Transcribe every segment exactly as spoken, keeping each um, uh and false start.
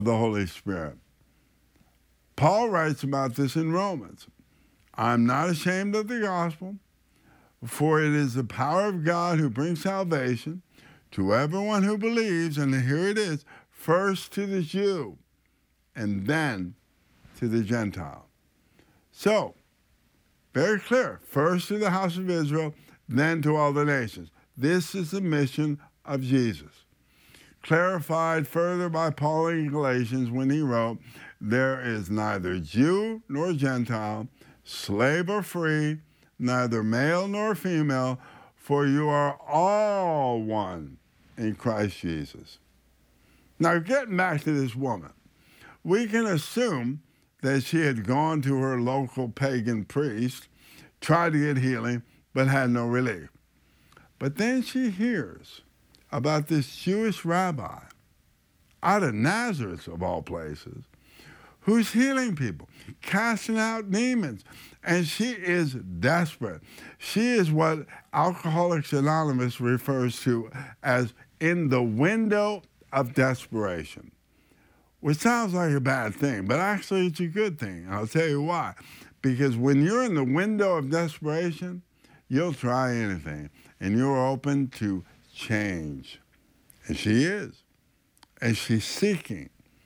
the Holy Spirit. Paul writes about this in Romans. I'm not ashamed of the gospel, for it is the power of God who brings salvation to everyone who believes, and here it is, first to the Jew, and then to the Gentile. So, very clear, first to the house of Israel, then to all the nations. This is the mission of Jesus. Clarified further by Paul in Galatians when he wrote, there is neither Jew nor Gentile, slave or free, neither male nor female, for you are all one in Christ Jesus. Now, getting back to this woman, we can assume that she had gone to her local pagan priest, tried to get healing, but had no relief. But then she hears about this Jewish rabbi out of Nazareth, of all places, who's healing people, casting out demons, and she is desperate. She is what Alcoholics Anonymous refers to as in the window of desperation, which sounds like a bad thing, but actually it's a good thing. I'll tell you why. Because when you're in the window of desperation, you'll try anything, and you're open to change. And she is. And she's seeking.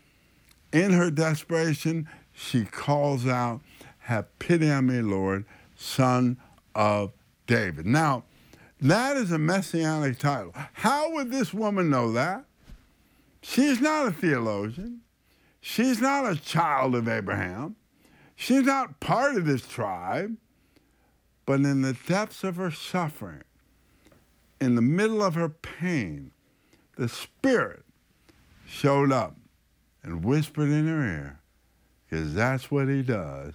In her desperation, she calls out, have pity on me, Lord, Son of David. Now, that is a messianic title. How would this woman know that? She's not a theologian. She's not a child of Abraham. She's not part of this tribe. But in the depths of her suffering, in the middle of her pain, the Spirit showed up and whispered in her ear, because that's what he does.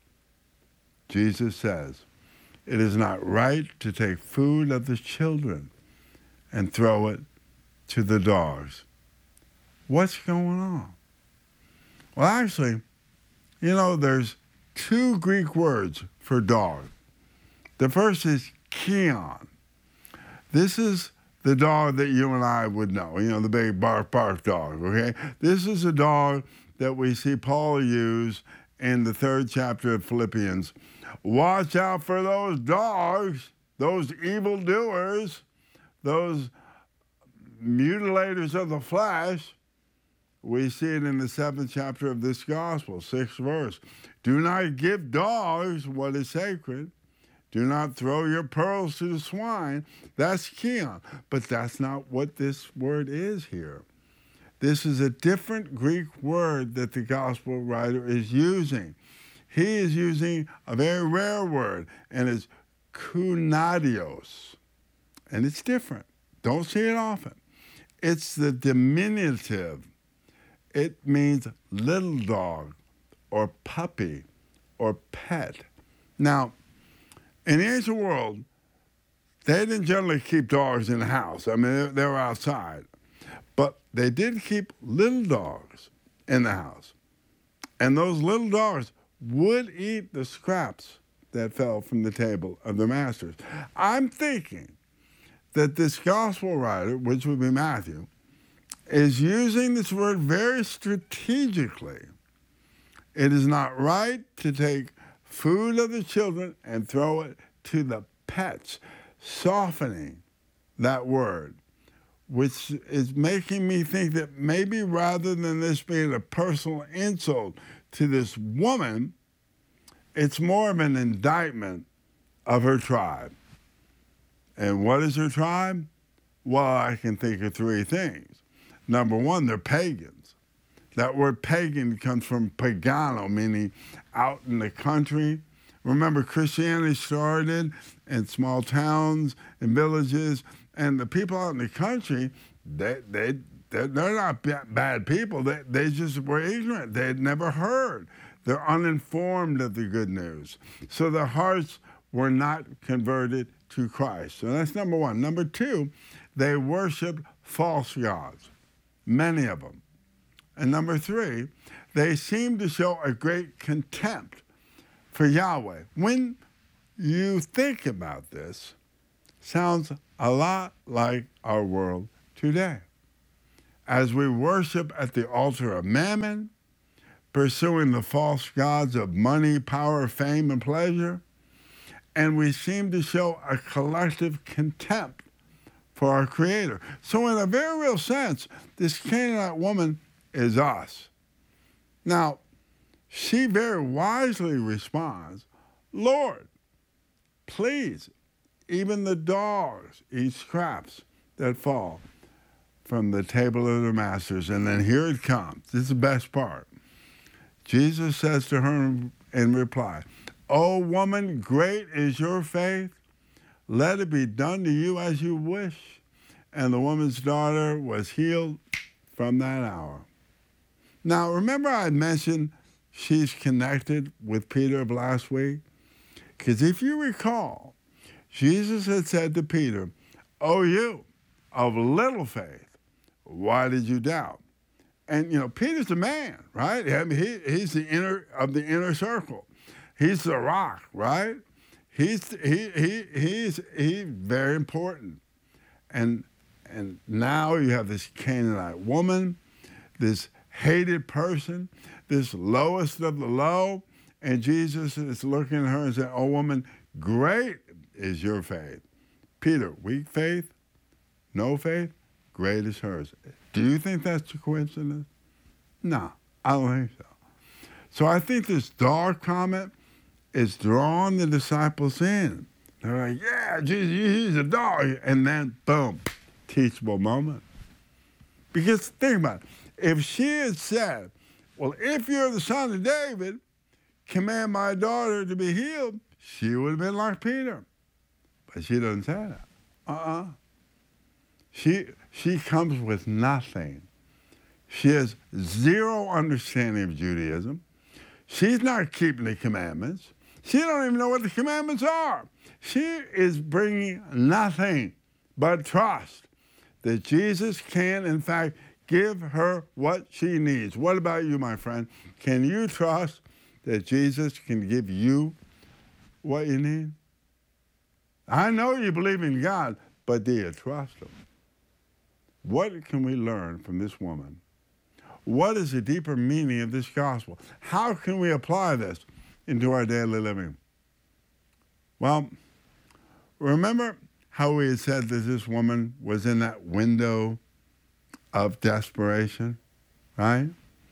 Jesus says, it is not right to take food of the children and throw it to the dogs. What's going on? Well, actually, you know, there's two Greek words for dog. The first is kion. This is the dog that you and I would know, you know, the big bark, bark dog, okay? This is a dog that we see Paul use in the third chapter of Philippians. Watch out for those dogs, those evildoers, those mutilators of the flesh. We see it in the seventh chapter of this gospel, sixth verse. Do not give dogs what is sacred. Do not throw your pearls to the swine. That's kion. But that's not what this word is here. This is a different Greek word that the gospel writer is using. He is using a very rare word, and it's kunadios. And it's different. Don't see it often. It's the diminutive. It means little dog or puppy or pet. Now, in the ancient world, they didn't generally keep dogs in the house. I mean, they were outside. But they did keep little dogs in the house. And those little dogs would eat the scraps that fell from the table of their masters. I'm thinking that this gospel writer, which would be Matthew, is using this word very strategically. It is not right to take food of the children and throw it to the pets, softening that word, which is making me think that maybe rather than this being a personal insult to this woman, it's more of an indictment of her tribe. And what is her tribe? Well, I can think of three things. Number one, they're pagans. That word pagan comes from pagano, meaning out in the country. Remember, Christianity started in small towns and villages, and the people out in the country, they, they, they're, they're not bad people. They, they just were ignorant. They had never heard. They're uninformed of the good news. So their hearts were not converted to Christ. So that's number one. Number two, they worshiped false gods, many of them. And number three, they seem to show a great contempt for Yahweh. When you think about this, sounds a lot like our world today. as we worship at the altar of mammon, pursuing the false gods of money, power, fame, and pleasure, and we seem to show a collective contempt for our Creator. So in a very real sense, this Canaanite woman is us. Now, she very wisely responds, Lord, please, even the dogs eat scraps that fall from the table of their masters. And then here it comes. This is the best part. Jesus says to her in reply, O woman, great is your faith. Let it be done to you as you wish. And the woman's daughter was healed from that hour. Now, remember I mentioned she's connected with Peter of last week? Because if you recall, Jesus had said to Peter, O you of little faith, why did you doubt? And, you know, Peter's the man, right? I mean, he, he's the inner of the inner circle. He's the rock, right? He's he he he's he's very important. And and now you have this Canaanite woman, this hated person, this lowest of the low, and Jesus is looking at her and saying, "Oh woman, great is your faith." Peter, weak faith, no faith, great is hers. Do you think that's a coincidence? No, I don't think so. So I think this dog comment is drawing the disciples in. They're like, yeah, Jesus, he's a dog. And then, boom, teachable moment. Because think about it. If she had said, well, if you're the son of David, command my daughter to be healed, she would have been like Peter. But she doesn't say that. Uh-uh. She, she comes with nothing. She has zero understanding of Judaism. She's not keeping the commandments. She don't even know what the commandments are. She is bringing nothing but trust that Jesus can, in fact, give her what she needs. What about you, my friend? Can you trust that Jesus can give you what you need? I know you believe in God, but do you trust him? What can we learn from this woman? What is the deeper meaning of this gospel? How can we apply this into our daily living? Well, remember how we had said that this woman was in that window of desperation, right?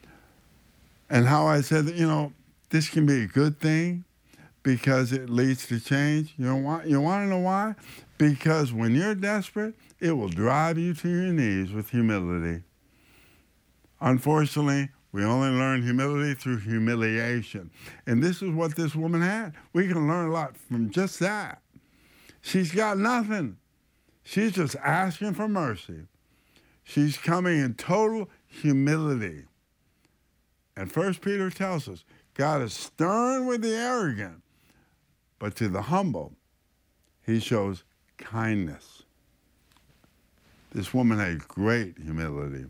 And how I said that, you know, this can be a good thing because it leads to change. You know why? You want to know why? Because when you're desperate, it will drive you to your knees with humility. Unfortunately, we only learn humility through humiliation. And this is what this woman had. We can learn a lot from just that. She's got nothing. She's just asking for mercy. She's coming in total humility. And First Peter tells us, God is stern with the arrogant, but to the humble, he shows kindness. This woman had great humility.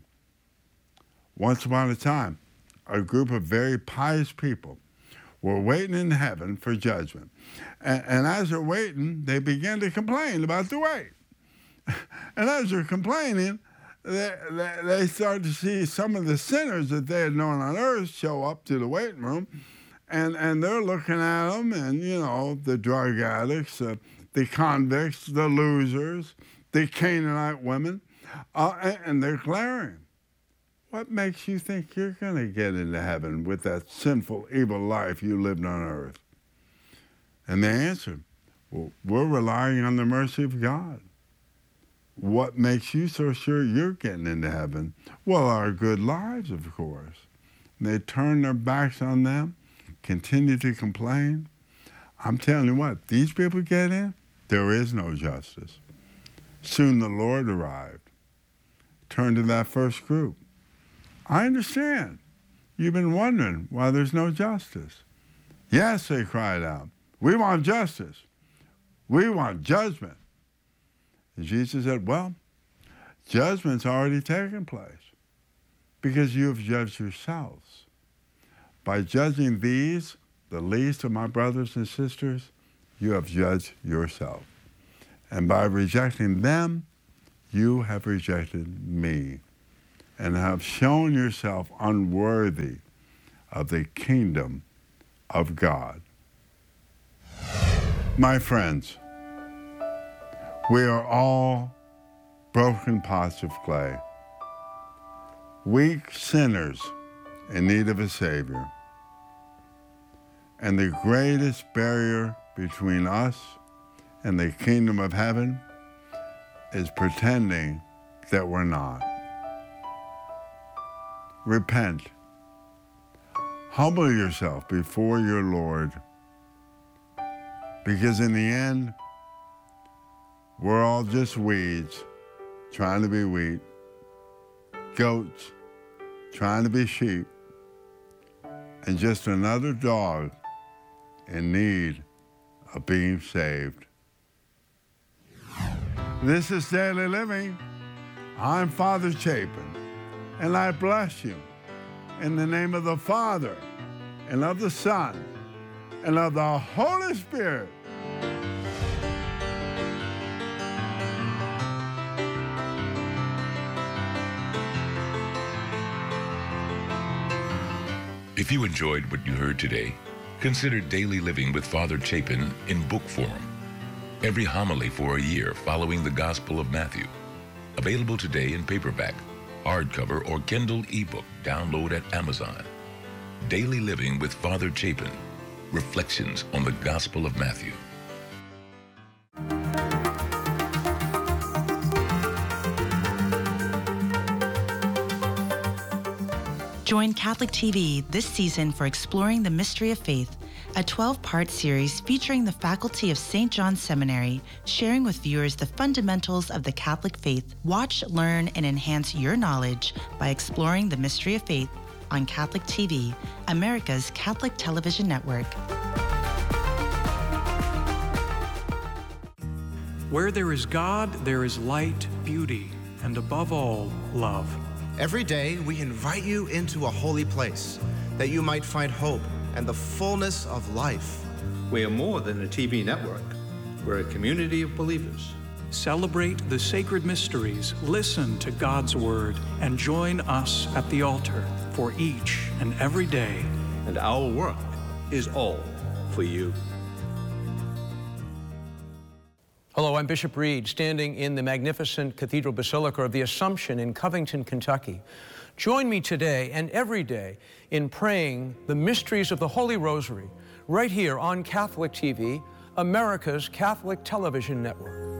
Once upon a time, a group of very pious people were waiting in heaven for judgment. And, and as they're waiting, they began to complain about the wait. And as they're complaining, they, they, they started to see some of the sinners that they had known on earth show up to the waiting room. And, and they're looking at them, and, you know, the drug addicts, uh, the convicts, the losers, the Canaanite women, uh, and, and they're glaring. What makes you think you're going to get into heaven with that sinful, evil life you lived on earth? And they answered, well, we're relying on the mercy of God. What makes you so sure you're getting into heaven? Well, our good lives, of course. And they turned their backs on them, continued to complain. I'm telling you what, these people get in, there is no justice. Soon the Lord arrived. Turned to that first group. I understand. You've been wondering why there's no justice. Yes, they cried out. We want justice. We want judgment. And Jesus said, well, judgment's already taken place because you have judged yourselves. By judging these, the least of my brothers and sisters, you have judged yourself. And by rejecting them, you have rejected me. and have shown yourself unworthy of the kingdom of God. My friends, we are all broken pots of clay, weak sinners in need of a Savior. And the greatest barrier between us and the kingdom of heaven is pretending that we're not. Repent. Humble yourself before your Lord, because in the end, we're all just weeds trying to be wheat, goats trying to be sheep, and just another dog in need of being saved. This is Daily Living. I'm Father Chapin, and I bless you in the name of the Father, and of the Son, and of the Holy Spirit. If you enjoyed what you heard today, consider Daily Living with Father Chapin in book form. Every homily for a year following the Gospel of Matthew. Available today in paperback, hardcover, or Kindle ebook. Download at Amazon. Daily Living with Father Chapin. Reflections on the Gospel of Matthew. Join Catholic T V this season for Exploring the Mystery of Faith, a twelve-part series featuring the faculty of Saint John's Seminary, sharing with viewers the fundamentals of the Catholic faith. Watch, learn, and enhance your knowledge by exploring the mystery of faith on Catholic T V, America's Catholic television network. Where there is God, there is light, beauty, and above all, love. Every day, we invite you into a holy place, that you might find hope and the fullness of life. We are more than a T V network. We're a community of believers. Celebrate the sacred mysteries, listen to God's word, and join us at the altar for each and every day. And our work is all for you. Hello, I'm Bishop Reed, standing in the magnificent Cathedral Basilica of the Assumption in Covington, Kentucky. Join me today and every day in praying the mysteries of the Holy Rosary right here on Catholic T V, America's Catholic television network.